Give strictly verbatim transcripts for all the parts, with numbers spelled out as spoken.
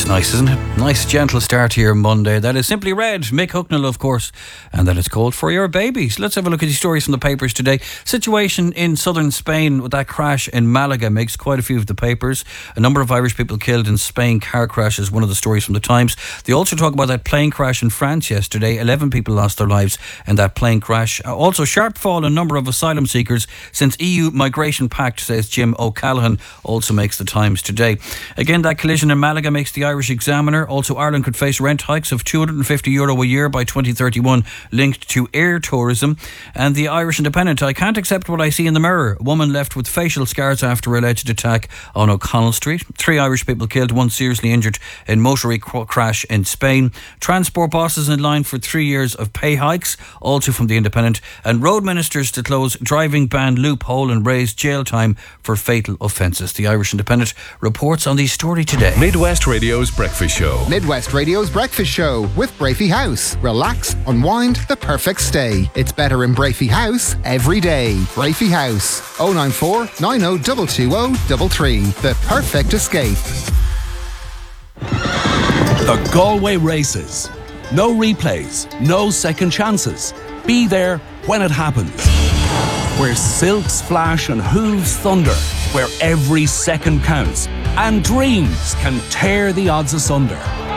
Nice, isn't it? Nice, gentle start to your Monday. That is Simply Red, Mick Hucknall, of course, and that is called For Your Babies. Let's have a look at the stories from the papers today. Situation in southern Spain with that crash in Malaga makes quite a few of the papers. A number of Irish people killed in Spain car crash is one of the stories from the Times. They also talk about that plane crash in France yesterday. eleven people lost their lives in that plane crash. Also, sharp fall in number of asylum seekers since E U Migration Pact, says Jim O'Callaghan, also makes the Times today. Again, that collision in Malaga makes the Irish Examiner. Also, Ireland could face rent hikes of two hundred fifty euro a year by twenty thirty-one, linked to air tourism. And the Irish Independent, I can't accept what I see in the mirror. A woman left with facial scars after alleged attack on O'Connell Street. Three Irish people killed, one seriously injured in motorway crash in Spain. Transport bosses in line for three years of pay hikes, also from the Independent. And road ministers to close driving ban loophole and raise jail time for fatal offences. The Irish Independent reports on the story today. Midwest Radio's Breakfast Show. Midwest Radio's Breakfast Show with Brafey House. Relax, unwind, the perfect stay. It's better in Brafey House every day. Brafey House. oh nine four, nine oh two two oh three three. The perfect escape. The Galway Races. No replays, no second chances. Be there when it happens. Where silks flash and hooves thunder. Where every second counts and dreams can tear the odds asunder.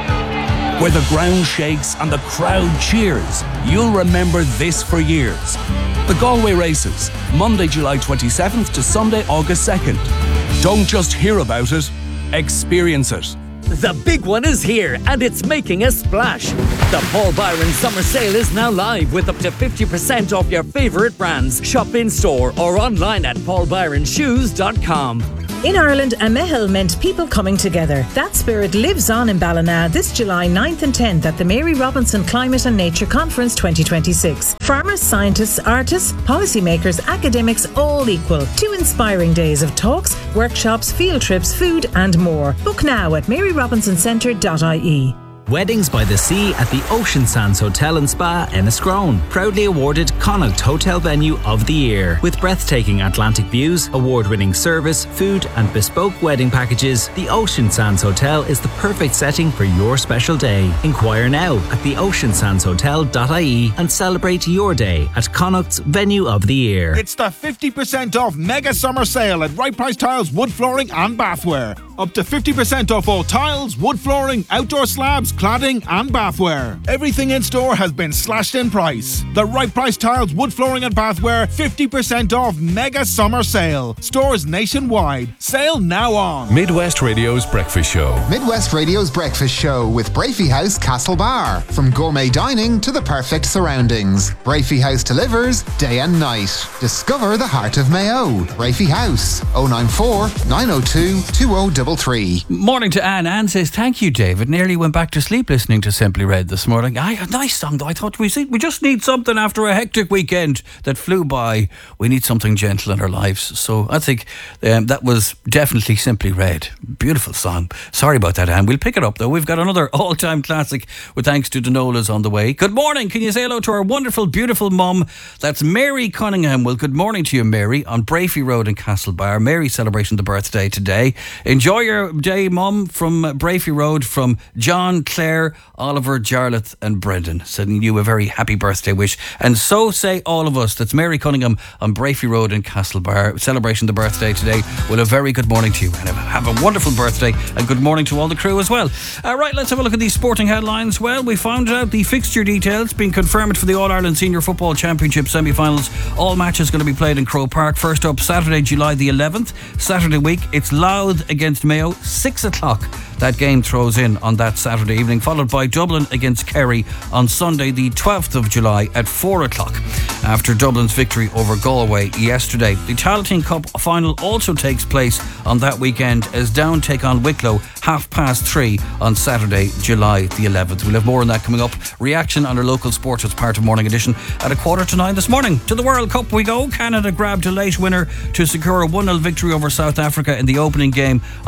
Where the ground shakes and the crowd cheers. You'll remember this for years. The Galway Races, Monday, July twenty-seventh to Sunday, August second. Don't just hear about it, experience it. The big one is here and it's making a splash. The Paul Byron Summer Sale is now live with up to fifty percent off your favourite brands. Shop in store or online at paul byron shoes dot com. In Ireland, a meitheal meant people coming together. That spirit lives on in Ballina this July ninth and tenth at the Mary Robinson Climate and Nature Conference twenty twenty-six. Farmers, scientists, artists, policymakers, academics, all equal. Two inspiring days of talks, workshops, field trips, food and more. Book now at mary robinson centre dot I E. Weddings by the Sea at the Ocean Sands Hotel and Spa, Enniscrone. Proudly awarded Connaught Hotel Venue of the Year. With breathtaking Atlantic views, award-winning service, food and bespoke wedding packages, the Ocean Sands Hotel is the perfect setting for your special day. Inquire now at the ocean sands hotel dot I E and celebrate your day at Connaught's Venue of the Year. It's the fifty percent off mega summer sale at Right Price Tiles, wood flooring and bathware. Up to fifty percent off all tiles, wood flooring, outdoor slabs, cladding and bathware. Everything in store has been slashed in price. The Right Price Tiles, wood flooring and bathware, fifty percent off mega summer sale. Stores nationwide. Sale now on. Midwest Radio's Breakfast Show. Midwest Radio's Breakfast Show with Brafey House Castlebar. From gourmet dining to the perfect surroundings. Brafey House delivers day and night. Discover the heart of Mayo. Brafey House. oh nine four, nine oh two, two oh three three. Morning to Anne. Anne says, thank you, David. Nearly went back to sleep listening to Simply Red this morning. I, a nice song though. I thought we see, we just need something after a hectic weekend that flew by. We need something gentle in our lives. So I think um, that was definitely Simply Red. Beautiful song. Sorry about that, Anne. We'll pick it up though. We've got another all-time classic with thanks to Danolas on the way. Good morning. Can you say hello to our wonderful, beautiful mum? That's Mary Cunningham. Well, good morning to you, Mary, on Brafey Road in Castlebar. Mary celebrating the birthday today. Enjoy your day, mum, from Brafey Road, from John, Claire, Oliver, Jarlath and Brendan, sending you a very happy birthday wish. And so say all of us. That's Mary Cunningham on Brafey Road in Castlebar, celebrating the birthday today. Well, a very good morning to you and have a wonderful birthday, and good morning to all the crew as well. All right, let's have a look at these sporting headlines. Well, we found out the fixture details being confirmed for the All-Ireland Senior Football Championship semi-finals. All matches going to be played in Croke Park. First up, Saturday, July the eleventh. Saturday week, it's Louth against Mayo, six o'clock. That game throws in on that Saturday evening, followed by Dublin against Kerry on Sunday the twelfth of July at four o'clock. After Dublin's victory over Galway yesterday, the Tailteann Cup final also takes place on that weekend as Down take on Wicklow half past three on Saturday, July the eleventh. We'll have more on that coming up. Reaction on our local sports as part of Morning Edition at a quarter to nine this morning. To the World Cup we go. Canada grabbed a late winner to secure a one nil victory over South Africa in the opening game of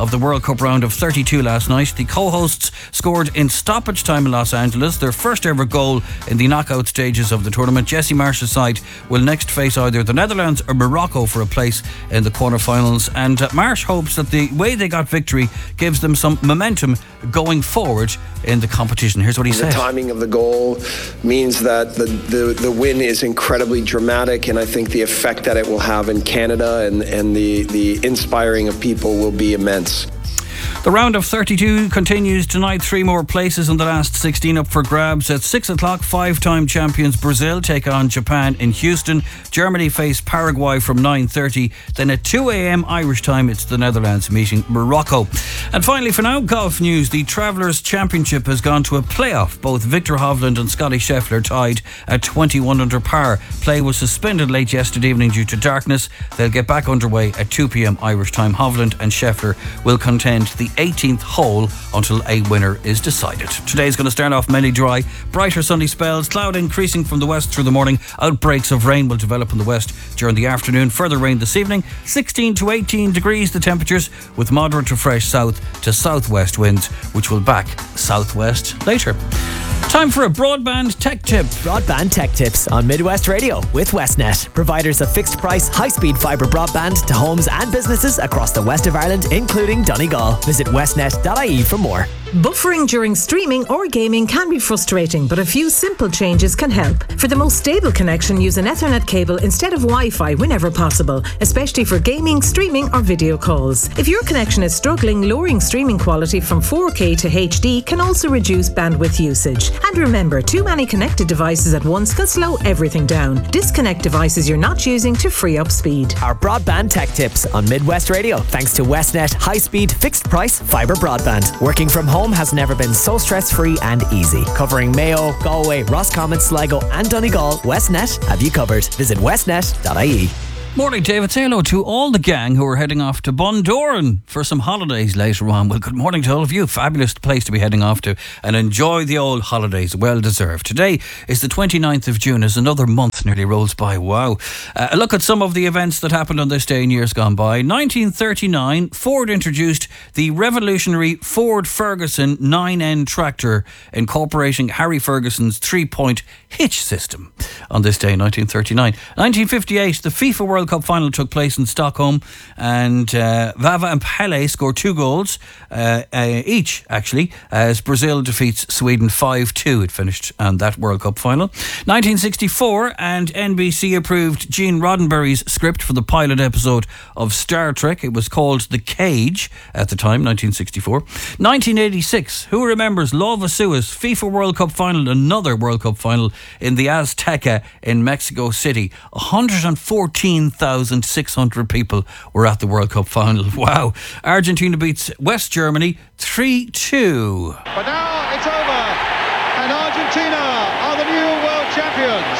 of the World Cup round of thirty-two last night. The co-hosts scored in stoppage time in Los Angeles their first ever goal in the knockout stages of the tournament. Jesse Marsh's side will next face either the Netherlands or Morocco for a place in the quarterfinals, and uh, Marsh hopes that the way they got victory gives them some momentum going forward in the competition. Here's what he said. The timing of the goal means that the, the, the win is incredibly dramatic, and I think the effect that it will have in Canada and, and the, the inspiring of people will be immense. The round of thirty-two continues tonight. Three more places in the last sixteen up for grabs. At six o'clock, five-time champions Brazil take on Japan in Houston. Germany face Paraguay from nine thirty. Then at two a.m. Irish time, it's the Netherlands meeting Morocco. And finally, for now, golf news. The Travellers' Championship has gone to a playoff. Both Victor Hovland and Scotty Scheffler tied at twenty-one under par. Play was suspended late yesterday evening due to darkness. They'll get back underway at two p.m. Irish time. Hovland and Scheffler will contend the eighteenth hole until a winner is decided. Today's going to start off mainly dry. Brighter sunny spells, cloud increasing from the west through the morning. Outbreaks of rain will develop in the west during the afternoon. Further rain this evening. sixteen to eighteen degrees the temperatures, with moderate to fresh south to southwest winds, which will back southwest later. Time for a broadband tech tip. Broadband tech tips on Midwest Radio with Westnet, providers of fixed price, high speed fibre broadband to homes and businesses across the west of Ireland, including Donegal. Visit westnet dot I E for more. Buffering during streaming or gaming can be frustrating, but a few simple changes can help. For the most stable connection, use an Ethernet cable instead of Wi-Fi whenever possible, especially for gaming, streaming or video calls. If your connection is struggling, lowering streaming quality from four K to H D can also reduce bandwidth usage. And remember, too many connected devices at once can slow everything down. Disconnect devices you're not using to free up speed. Our broadband tech tips on Midwest Radio, thanks to Westnet high-speed, fixed-price fibre broadband. Working from home has never been so stress-free and easy. Covering Mayo, Galway, Roscommon, Sligo and Donegal, Westnet have you covered. Visit westnet dot I E. Morning, David. Say hello to all the gang who are heading off to Bundoran for some holidays later on. Well, good morning to all of you. Fabulous place to be heading off to, and enjoy the old holidays. Well deserved. Today is the twenty-ninth of June as another month nearly rolls by. Wow. Uh, a look at some of the events that happened on this day in years gone by. nineteen thirty-nine, Ford introduced the revolutionary Ford Ferguson nine N tractor, incorporating Harry Ferguson's three-point hitch system. On this day, nineteen thirty-nine. nineteen fifty-eight, the FIFA World Cup final took place in Stockholm, and uh, Vava and Pele scored two goals uh, uh, each, actually, as Brazil defeats Sweden five two. It finished on that World Cup final. nineteen sixty-four, and N B C approved Gene Roddenberry's script for the pilot episode of Star Trek. It was called The Cage at the time, nineteen sixty-four. nineteen eighty-six, who remembers Law Suez FIFA World Cup final, another World Cup final in the Azteca in Mexico City. one hundred fourteen thousand six hundred people were at the World Cup final. Wow. Argentina beats West Germany three two. But now it's over, and Argentina are the new world champions.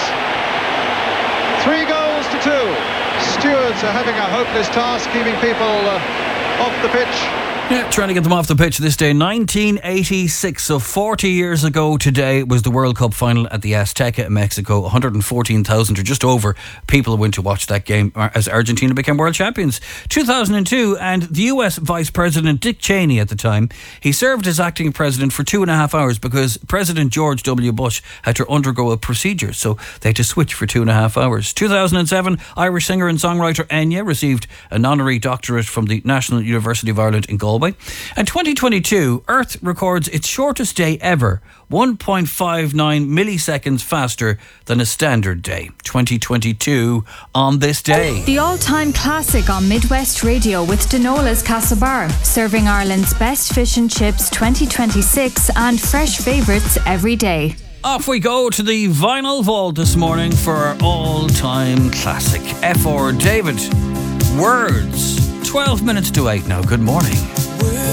Three goals to two. Stewards are having a hopeless task keeping people uh, off the pitch. Yeah, trying to get them off the pitch this day. nineteen eighty-six, so forty years ago today, was the World Cup final at the Azteca in Mexico. one hundred fourteen thousand or just over people went to watch that game as Argentina became world champions. two thousand two, and the U S Vice President Dick Cheney at the time, he served as acting president for two and a half hours because President George W. Bush had to undergo a procedure, so they had to switch for two and a half hours. two thousand seven, Irish singer and songwriter Enya received an honorary doctorate from the National University of Ireland in Galway. And twenty twenty-two, Earth records its shortest day ever, one point five nine milliseconds faster than a standard day. twenty twenty-two on this day. The all-time classic on Midwest Radio with Denola's Castlebar, serving Ireland's best fish and chips twenty twenty-six and fresh favourites every day. Off we go to the vinyl vault this morning for our all-time classic. F R David, Words. twelve minutes to eight now. Good morning.